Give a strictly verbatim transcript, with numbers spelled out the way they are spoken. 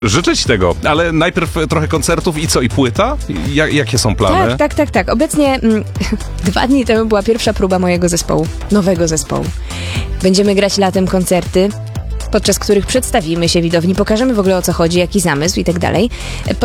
Życzę ci tego, ale najpierw trochę koncertów i co, i płyta? Ja, jakie są plany? Tak, tak, tak, tak. Obecnie mm, dwa dni temu była pierwsza próba mojego zespołu, nowego zespołu. Będziemy grać latem koncerty, podczas których przedstawimy się widowni, pokażemy w ogóle o co chodzi, jaki zamysł i tak dalej.